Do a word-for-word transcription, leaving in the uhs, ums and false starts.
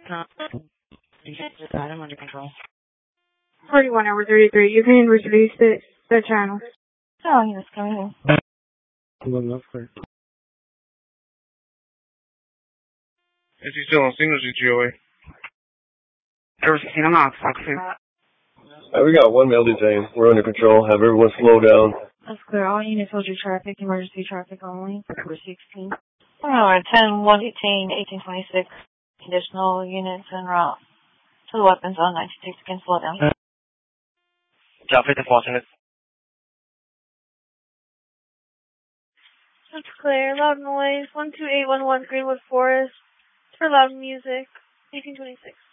No. Got him under control. forty-one over thirty-three. You can release the, the channel. Oh, he was coming in. Is he still on signals at G O A? Air sixteen, I'm not Fox two. Alright, we got one male detained. We're under control. Have everyone slow down. That's clear. All units hold your traffic, emergency traffic only. Number sixteen. Alright, ten one eighteen, eighteen twenty-six. Additional units en route to the weapon zone. ninety-six can slow down. Job fifty-four units. That's clear. Loud noise. one two eight one one Greenwood Forest. For loud music. eighteen twenty-six.